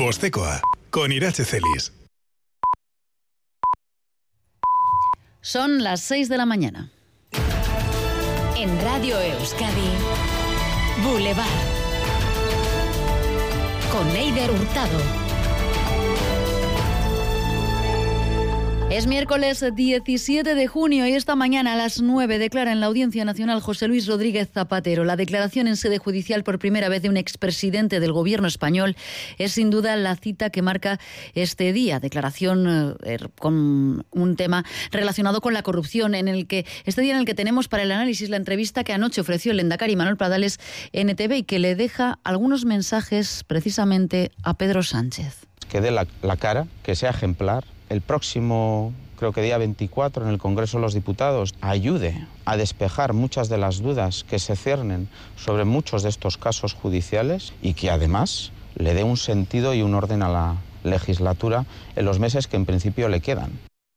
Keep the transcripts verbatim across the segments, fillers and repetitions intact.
Bostekoa, con Irache Celis. Son las seis de la mañana. En Radio Euskadi, Boulevard. Con Eider Hurtado. Es miércoles diecisiete de junio y esta mañana a las nueve declara en la Audiencia Nacional José Luis Rodríguez Zapatero. La declaración en sede judicial por primera vez de un expresidente del gobierno español es sin duda la cita que marca este día. Declaración eh, con un tema relacionado con la corrupción, en el que este día en el que tenemos para el análisis la entrevista que anoche ofreció el lehendakari Manuel Pradales en E T V y que le deja algunos mensajes precisamente a Pedro Sánchez. Que dé la, la cara, que sea ejemplar. El próximo, creo que día veinticuatro, en el Congreso de los Diputados, ayude a despejar muchas de las dudas que se ciernen sobre muchos de estos casos judiciales y que además le dé un sentido y un orden a la legislatura en los meses que en principio le quedan.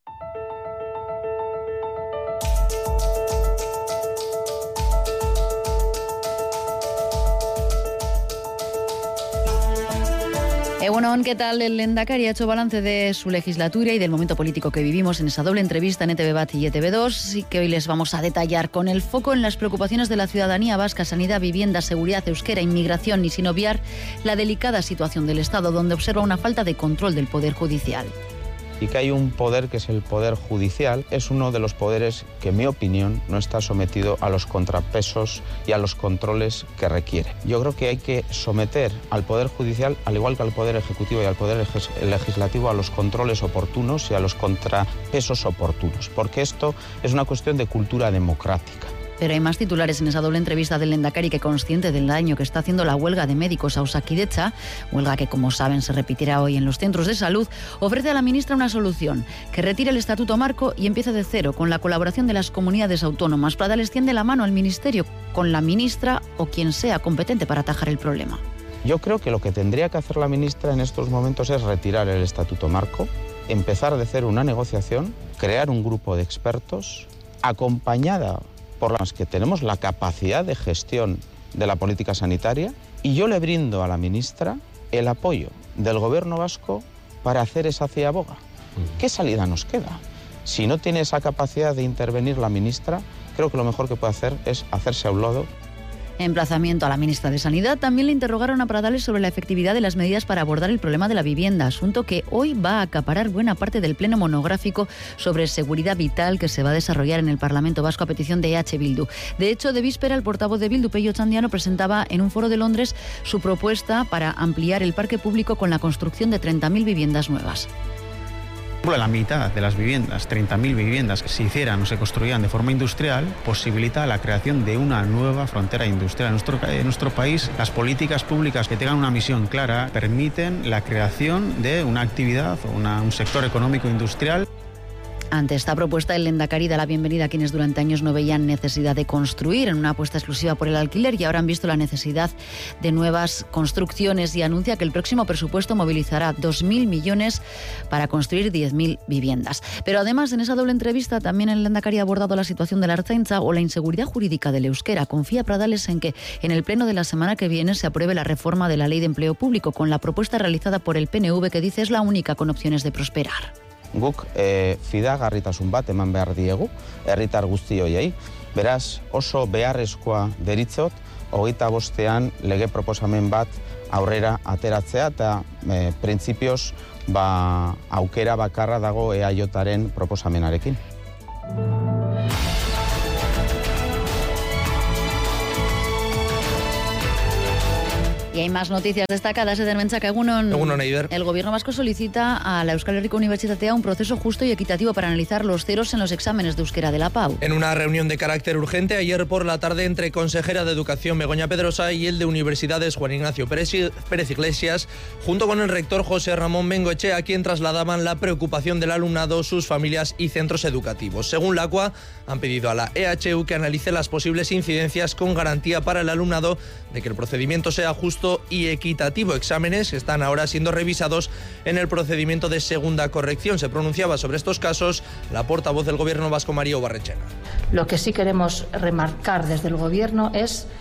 Egunon, ¿qué tal? El lehendakari ha hecho balance de su legislatura y del momento político que vivimos en esa doble entrevista en E T V Bat y E T V dos, y que hoy les vamos a detallar con el foco en las preocupaciones de la ciudadanía vasca: sanidad, vivienda, seguridad, euskera, inmigración, y sin obviar la delicada situación del Estado, donde observa una falta de control del Poder Judicial. Y que hay un poder que es el Poder Judicial, es uno de los poderes que, en mi opinión, no está sometido a los contrapesos y a los controles que requiere. Yo creo que hay que someter al Poder Judicial, al igual que al Poder Ejecutivo y al Poder Legislativo, a los controles oportunos y a los contrapesos oportunos, porque esto es una cuestión de cultura democrática. Pero hay más titulares en esa doble entrevista del lehendakari, que, consciente del daño que está haciendo la huelga de médicos a Osakidetza, huelga que, como saben, se repetirá hoy en los centros de salud, ofrece a la ministra una solución: que retire el estatuto marco y empiece de cero con la colaboración de las comunidades autónomas. Pradales tiende la mano al ministerio con la ministra o quien sea competente para atajar el problema. Yo creo que lo que tendría que hacer la ministra en estos momentos es retirar el estatuto marco, empezar de cero una negociación, crear un grupo de expertos, acompañada por las que tenemos la capacidad de gestión de la política sanitaria, y yo le brindo a la ministra el apoyo del gobierno vasco para hacer esa ciaboga. ¿Qué salida nos queda? Si no tiene esa capacidad de intervenir la ministra, creo que lo mejor que puede hacer es hacerse a un lado. Emplazamiento a la ministra de Sanidad. También le interrogaron a Pradales sobre la efectividad de las medidas para abordar el problema de la vivienda, asunto que hoy va a acaparar buena parte del pleno monográfico sobre seguridad vital que se va a desarrollar en el Parlamento Vasco a petición de E H Bildu. De hecho, de víspera, el portavoz de Bildu, Pello Txandiano, presentaba en un foro de Londres su propuesta para ampliar el parque público con la construcción de treinta mil viviendas nuevas. La mitad de las viviendas, treinta mil viviendas que se hicieran o se construían de forma industrial, posibilita la creación de una nueva frontera industrial. En nuestro, en nuestro país, las políticas públicas que tengan una misión clara permiten la creación de una actividad o una, un sector económico industrial. Ante esta propuesta, el lehendakari da la bienvenida a quienes durante años no veían necesidad de construir en una apuesta exclusiva por el alquiler y ahora han visto la necesidad de nuevas construcciones, y anuncia que el próximo presupuesto movilizará dos mil millones para construir diez mil viviendas. Pero además, en esa doble entrevista, también el lehendakari ha abordado la situación de la Ertzaintza o la inseguridad jurídica del euskera. Confía Pradales en que en el pleno de la semana que viene se apruebe la reforma de la Ley de Empleo Público, con la propuesta realizada por el P N V, que dice es la única con opciones de prosperar. Guk e, fidagarritasun bat eman behar diegu, herritar guzti hoiei. Beraz, oso beharrezkoa deritzot, hogeita bostean lege proposamen bat aurrera ateratzea, eta e, printzipioz ba, aukera bakarra dago E A Jaren proposamenarekin. Y hay más noticias destacadas. Eder Menchaca, Egunon. Egunon, Eider. El gobierno vasco solicita a la Euskal Herriko Unibertsitatea un proceso justo y equitativo para analizar los ceros en los exámenes de euskera de la P A U. En una reunión de carácter urgente ayer por la tarde entre consejera de Educación Begoña Pedrosa y el de Universidades Juan Ignacio Pérez, Pérez Iglesias, junto con el rector José Ramón Bengoechea, a quien trasladaban la preocupación del alumnado, sus familias y centros educativos. Según la C U A, han pedido a la E H U que analice las posibles incidencias con garantía para el alumnado de que el procedimiento sea justo y equitativo. Exámenes que están ahora siendo revisados en el procedimiento de segunda corrección. Se pronunciaba sobre estos casos la portavoz del Gobierno vasco, María Ubarretxena. Lo que sí queremos remarcar desde el Gobierno es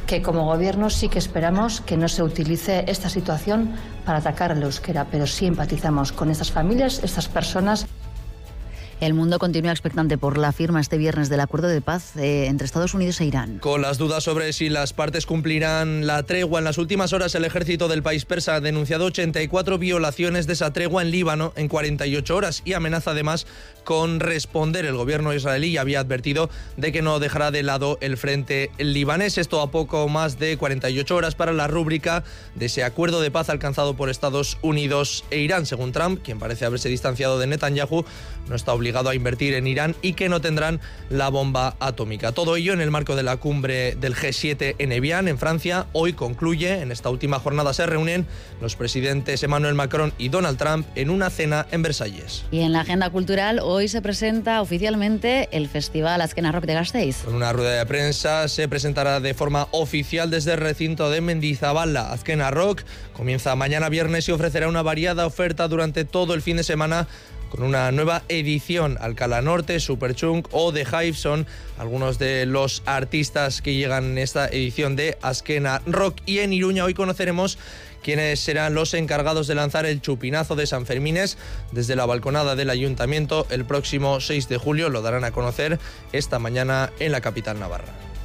que como gobierno sí que esperamos que no se utilice esta situación para atacar al euskera, pero sí empatizamos con estas familias, estas personas. El mundo continúa expectante por la firma este viernes del acuerdo de paz eh, entre Estados Unidos e Irán. Con las dudas sobre si las partes cumplirán la tregua, en las últimas horas el ejército del país persa ha denunciado ochenta y cuatro violaciones de esa tregua en Líbano en cuarenta y ocho horas y amenaza además con responder. El gobierno israelí había advertido de que no dejará de lado el frente libanés. Esto a poco más de cuarenta y ocho horas para la rúbrica de ese acuerdo de paz alcanzado por Estados Unidos e Irán. Según Trump, quien parece haberse distanciado de Netanyahu, no está obligado a invertir en Irán y que no tendrán la bomba atómica. Todo ello en el marco de la cumbre del G siete en Evian, en Francia. Hoy concluye, en esta última jornada se reúnen los presidentes Emmanuel Macron y Donald Trump en una cena en Versalles. Y en la agenda cultural, hoy se presenta oficialmente el Festival Azken Arrok de Gasteiz. Con una rueda de prensa se presentará de forma oficial desde el recinto de Mendizabala. Azken Arrok comienza mañana viernes y ofrecerá una variada oferta durante todo el fin de semana, con una nueva edición. Alcalá Norte, Superchunk o The Hive son algunos de los artistas que llegan en esta edición de Azken Arrok. Y en Iruña hoy conoceremos quiénes serán los encargados de lanzar el chupinazo de San Fermines desde la balconada del Ayuntamiento el próximo seis de julio. Lo darán a conocer esta mañana en la capital navarra.